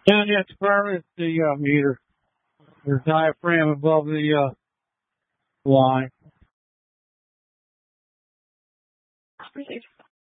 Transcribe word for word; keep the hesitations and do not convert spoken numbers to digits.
Yeah, yeah, it's firm. It's the uh, meter. There's diaphragm above the uh, line.